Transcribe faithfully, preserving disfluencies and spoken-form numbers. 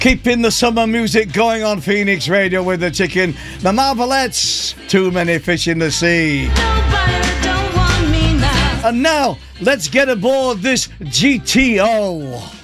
Keeping the summer music going on Phoenix Radio with the chicken. The Marvelettes, Too Many Fish in the Sea. Don't want me now. And now, let's get aboard this G T O.